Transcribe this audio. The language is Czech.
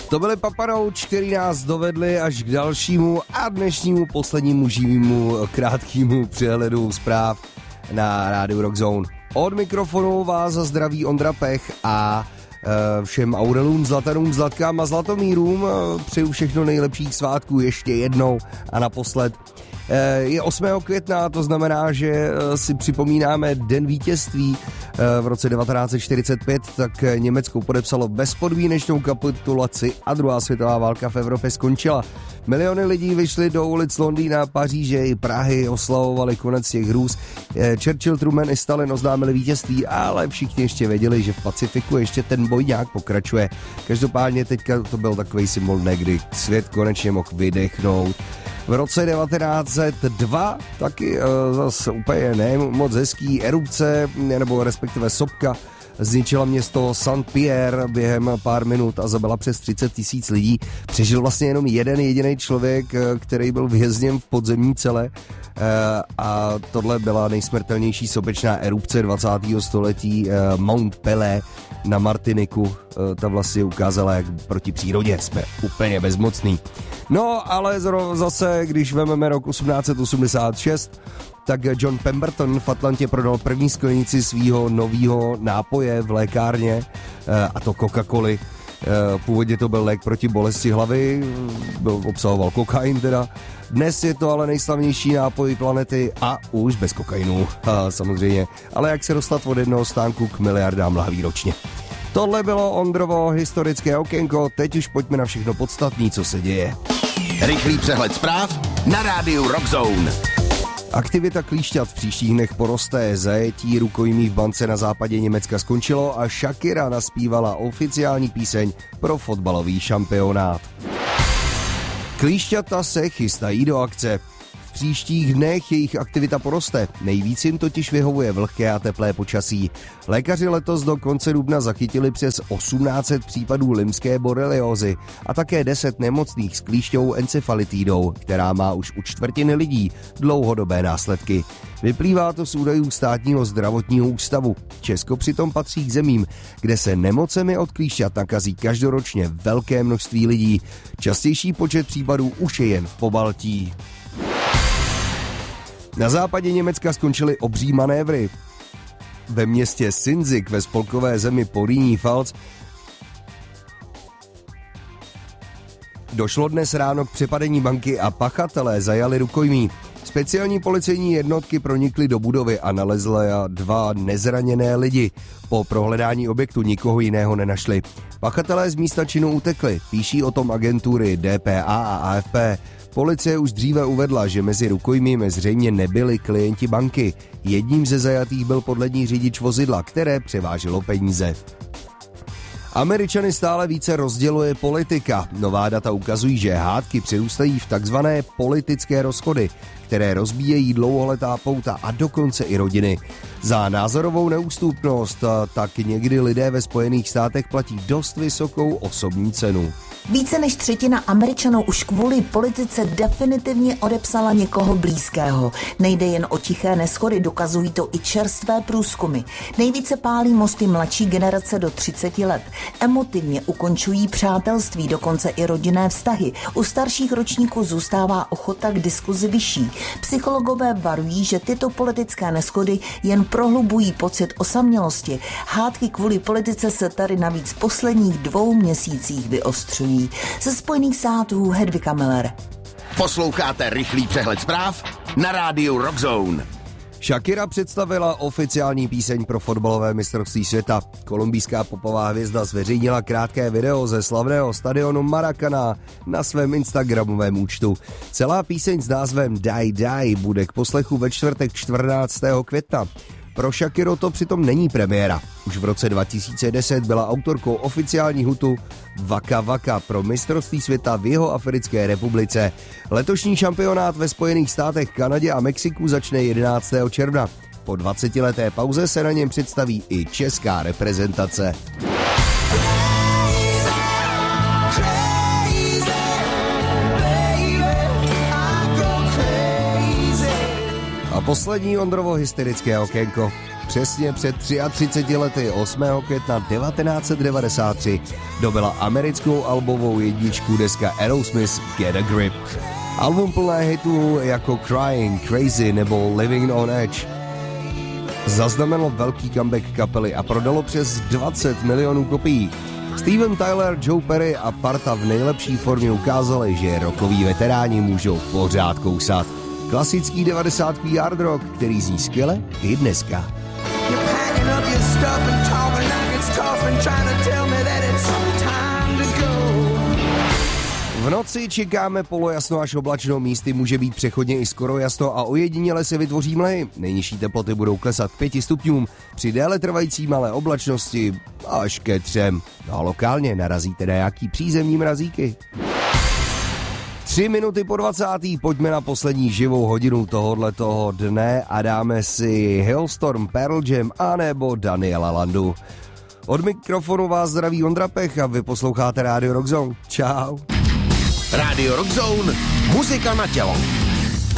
To byly Papa Roach, který nás dovedli až k dalšímu a dnešnímu poslednímu živému krátkému přehledu zpráv na rádiu Rock Zone. Od mikrofonu vás zdraví Ondra Pech a všem Aurelům, Zlatanům, Zlatkám a Zlatomírům přeju všechno nejlepších svátků ještě jednou a naposled. Je 8. května, to znamená, že si připomínáme Den vítězství. V roce 1945 tak Německo podepsalo bezpodmínečnou kapitulaci a druhá světová válka v Evropě skončila. Miliony lidí vyšly do ulic Londýna, Paříže i Prahy, oslavovali konec těch hrůz. Churchill, Truman i Stalin oznámili vítězství, ale všichni ještě věděli, že v Pacifiku ještě ten boj nějak pokračuje. Každopádně teďka to byl takový symbol dne, kdy svět konečně mohl vydechnout. V roce 1902 taky zase úplně ne moc hezký erupce, nebo respektive sopka zničila město Saint-Pierre během pár minut a zabila přes 30 000 lidí. Přežil vlastně jenom jeden jediný člověk, který byl vězněm v podzemní cele a tohle byla nejsmrtelnější sopečná erupce 20. století Mount Pelé na Martiniku. Ta vlastně ukázala, jak proti přírodě jsme úplně bezmocný. No, ale zase, když vezmeme rok 1886, tak John Pemberton v Atlantě prodal první sklenici svýho novýho nápoje v lékárně, a to Coca-Coly. Původně to byl lék proti bolesti hlavy, obsahoval kokain teda. Dnes je to ale nejslavnější nápoj planety a už bez kokainu, samozřejmě. Ale jak se dostat od jednoho stánku k miliardám lahví ročně. Tohle bylo Ondrovo historické okénko, teď už pojďme na všechno podstatné, co se děje. Rychlý přehled zpráv na rádiu Rock Zone. Aktivita klíšťat v příštích dnech poroste, zajetí rukojmí v bance na západě Německa skončilo a Shakira naspívala oficiální píseň pro fotbalový šampionát. Klíšťata se chystají do akce. V příštích dnech jejich aktivita poroste. Nejvíc jim totiž vyhovuje vlhké a teplé počasí. Lékaři letos do konce dubna zachytili přes 1800 případů limské boreliózy a také 10 nemocných s klíšťovou encefalitidou, která má už u čtvrtiny lidí dlouhodobé následky. Vyplývá to z údajů Státního zdravotního ústavu. Česko přitom patří k zemím, kde se nemocemi od klíšťat nakazí každoročně velké množství lidí. Častější počet případů už je jen v Pobaltí. Na západě Německa skončily obří manévry. Ve městě Sinzig ve spolkové zemi Porýní-Pfalz došlo dnes ráno k přepadení banky a pachatelé zajali rukojmí. Speciální policejní jednotky pronikly do budovy a nalezly 2 nezraněné lidi. Po prohledání objektu nikoho jiného nenašli. Pachatelé z místa činu utekli, píší o tom agentury DPA a AFP. Policie už dříve uvedla, že mezi rukojmími zřejmě nebyli klienti banky. Jedním ze zajatých byl podle ní řidič vozidla, které převáželo peníze. Američany stále více rozděluje politika. Nová data ukazují, že hádky přerůstají v takzvané politické rozchody, které rozbíjejí dlouholetá pouta a dokonce i rodiny. Za názorovou neústupnost tak někdy lidé ve Spojených státech platí dost vysokou osobní cenu. Více než třetina Američanů už kvůli politice definitivně odepsala někoho blízkého. Nejde jen o tiché neshody, dokazují to i čerstvé průzkumy. Nejvíce pálí mosty mladší generace do 30 let. Emotivně ukončují přátelství, dokonce i rodinné vztahy. U starších ročníků zůstává ochota k diskuzi vyšší. Psychologové varují, že tyto politické neshody jen prohlubují pocit osamělosti. Hádky kvůli politice se tady navíc v posledních 2 měsících vyostřují. Ze Spojených států Hedvika Miller. Posloucháte rychlý přehled zpráv na rádiu Rock Zone. Shakira představila oficiální píseň pro fotbalové mistrovství světa. Kolumbijská popová hvězda zveřejnila krátké video ze slavného stadionu Maracaná na svém instagramovém účtu. Celá píseň s názvem Die Die bude k poslechu ve čtvrtek 14. května. Pro Shakiru to přitom není premiéra. Už v roce 2010 byla autorkou oficiální hitu Waka Waka pro mistrovství světa v Jihoafrické republice. Letošní šampionát ve Spojených státech, Kanadě a Mexiku začne 11. června. Po 20leté pauze se na něm představí i česká reprezentace. A poslední Ondrovo hysterické okénko. přesně před 33 lety 8. května 1993 dobila americkou albovou jedničku deska Aerosmith Get a Grip. Album plné hitů jako Crying, Crazy nebo Living on Edge zaznamenalo velký comeback kapely a prodalo přes 20 milionů kopií. Steven Tyler, Joe Perry a parta v nejlepší formě ukázali, že rockoví veteráni můžou pořád kousat. Klasický 90kový hard rock, který zní skvěle i dneska. V noci čekáme polojasno až oblačno, místy může být přechodně i skoro jasno a ojediněle se vytvoří mlhy. Nejnižší teploty budou klesat k 5 stupňům, při déle trvající malé oblačnosti až ke 3. No a lokálně narazíte na nějaký přízemní mrazíky. 3 minuty po 20. Pojďme na poslední živou hodinu tohoto dne a dáme si Hailstorm, Pearl Jam a nebo Daniela Landu. Od mikrofonu vás zdraví Ondra Pech a vy posloucháte Radio Rock Zone. Čau. Radio Rock Zone, muzika na tělo.